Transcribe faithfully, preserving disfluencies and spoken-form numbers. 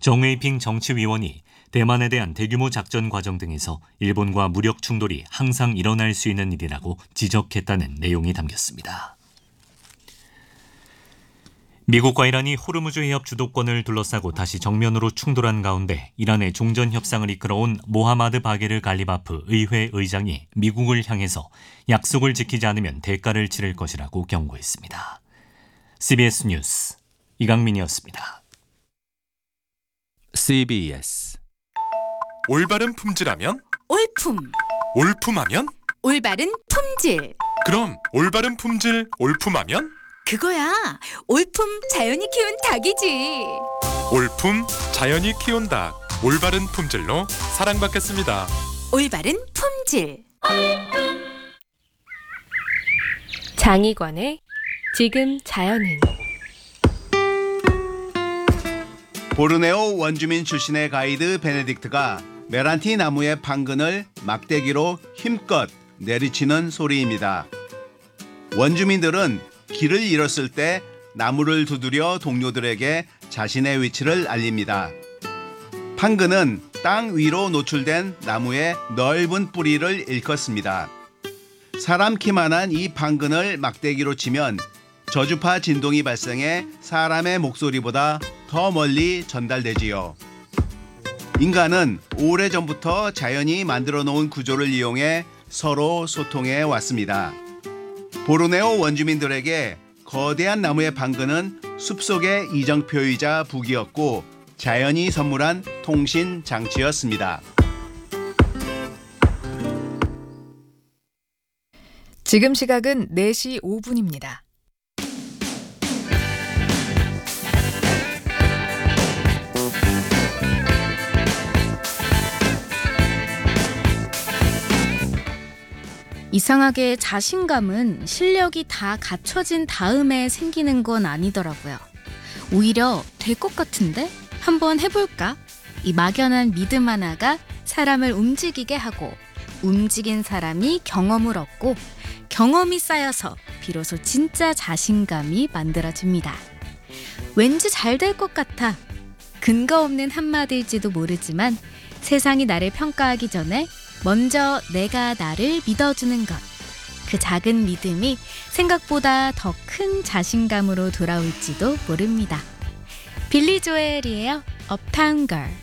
정웨이핑 정치위원이 대만에 대한 대규모 작전 과정 등에서 일본과 무력 충돌이 항상 일어날 수 있는 일이라고 지적했다는 내용이 담겼습니다. 미국과 이란이 호르무즈 해협 주도권을 둘러싸고 다시 정면으로 충돌한 가운데 이란의 종전 협상을 이끌어온 모하마드 바게르 갈리바프 의회 의장이 미국을 향해서 약속을 지키지 않으면 대가를 치를 것이라고 경고했습니다. 씨비에스 뉴스 이강민이었습니다. 씨비에스 올바른 품질하면? 올품. 올품하면? 올바른 품질. 그럼 올바른 품질 올품하면? 그거야. 올품 자연이 키운 닭이지. 올품 자연이 키운 닭. 올바른 품질로 사랑받겠습니다. 올바른 품질. 장희관의 지금 자연은. 보르네오 원주민 출신의 가이드 베네딕트가 메란티 나무의 판근을 막대기로 힘껏 내리치는 소리입니다. 원주민들은 길을 잃었을 때 나무를 두드려 동료들에게 자신의 위치를 알립니다. 판근은 땅 위로 노출된 나무의 넓은 뿌리를 일컫습니다. 사람 키만한 이 판근을 막대기로 치면 저주파 진동이 발생해 사람의 목소리보다 더 멀리 전달되지요. 인간은 오래전부터 자연이 만들어 놓은 구조를 이용해 서로 소통해 왔습니다. 보르네오 원주민들에게 거대한 나무의 판근은 숲속의 이정표이자 북이었고 자연이 선물한 통신 장치였습니다. 지금 시각은 네 시 오 분입니다. 이상하게 자신감은 실력이 다 갖춰진 다음에 생기는 건 아니더라고요. 오히려 될 것 같은데? 한번 해볼까? 이 막연한 믿음 하나가 사람을 움직이게 하고 움직인 사람이 경험을 얻고 경험이 쌓여서 비로소 진짜 자신감이 만들어집니다. 왠지 잘 될 것 같아. 근거 없는 한마디일지도 모르지만 세상이 나를 평가하기 전에 먼저 내가 나를 믿어주는 것. 그 작은 믿음이 생각보다 더 큰 자신감으로 돌아올지도 모릅니다. 빌리 조엘이에요. 업타운 걸.